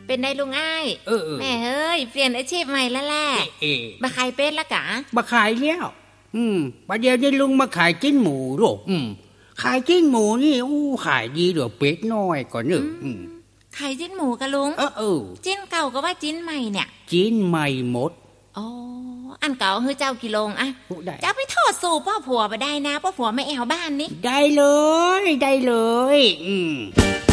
เป็นได้ลุงอ้ายแม่เฮ้ยเปลี่ยนอาชีพใหม่แล้วแหละมาขายเป็ดละกะมาขายแล้วประเดี๋ยวนี้ลุงมาขายจิ้นหมูหรอกขายจิ้นหมูนี่ขายดีเดี๋ยวเป็ดน้อยก่อนเนอะขายจิ้นหมูกะลุงจิ้นเก่าก็ว่าจิ้นใหม่เนี่ยจิ้นใหม่หมดอ๋ออันเก่าคือเจ้ากิโลงอะเจ้าไปทอดสู่พ่อผัวไปได้นะพ่อผัวไม่แอวบ้านนี่ได้เลย